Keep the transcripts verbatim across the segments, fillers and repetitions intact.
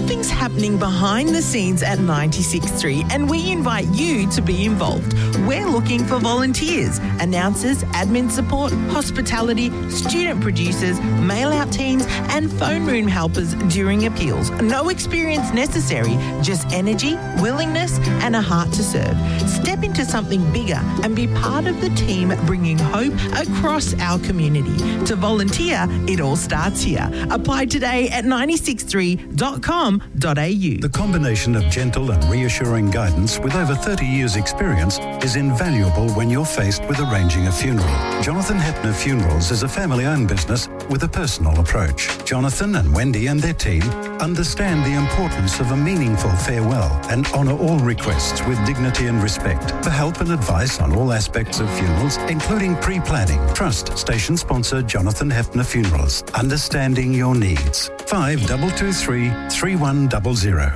Something's happening behind the scenes at ninety-six point three and we invite you to be involved. We're looking for volunteers, announcers, admin support, hospitality, student producers, mail-out teams and phone room helpers during appeals. No experience necessary, just energy, willingness and a heart to serve. Step into something bigger and be part of the team bringing hope across our community. To volunteer, it all starts here. Apply today at nine six three dot com dot a u. The combination of gentle and reassuring guidance with over thirty years' experience is invaluable when you're faced with arranging a funeral. Jonathan Hepner Funerals is a family-owned business with a personal approach. Jonathan and Wendy and their team understand the importance of a meaningful farewell and honour all requests with dignity and respect. For help and advice on all aspects of funerals, including pre-planning, trust station sponsor Jonathan Hepner Funerals. Understanding your needs. five two two three, three one zero zero.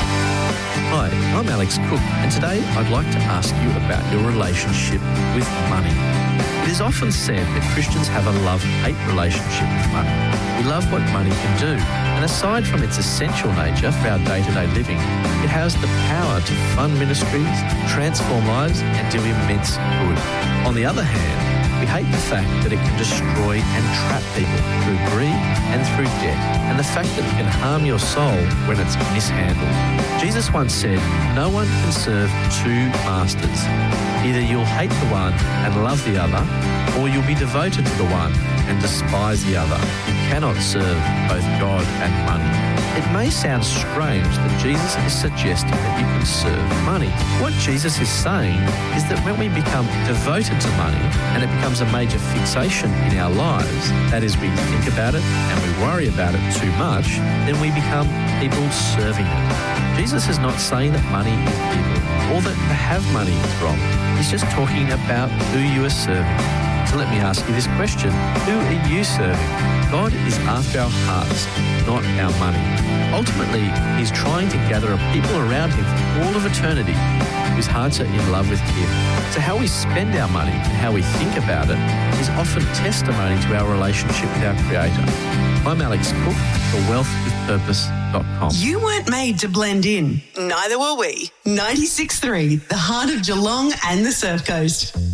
Hi, I'm Alex Cook, and today I'd like to ask you about your relationship with money. It is often said that Christians have a love-hate relationship with money. We love what money can do, and aside from its essential nature for our day-to-day living, it has the power to fund ministries, transform lives, and do immense good. On the other hand, we hate the fact that it can destroy and trap people through greed and through debt, and the fact that it can harm your soul when it's mishandled. Jesus once said, no one can serve two masters. Either you'll hate the one and love the other, or you'll be devoted to the one and despise the other. You cannot serve both God and money. It may sound strange that Jesus is suggesting that you can serve money. What Jesus is saying is that when we become devoted to money and it becomes a major fixation in our lives, that is, we think about it and we worry about it too much, then we become people serving it. Jesus is not saying that money is evil or that to have money is wrong. He's just talking about who you are serving. So let me ask you this question. Who are you serving? God is after our hearts, not our money. Ultimately, he's trying to gather a people around him for all of eternity whose hearts are in love with him. So how we spend our money and how we think about it is often testimony to our relationship with our Creator. I'm Alex Cook for wealth with purpose dot com. You weren't made to blend in. Neither were we. ninety-six point three, the heart of Geelong and the Surf Coast.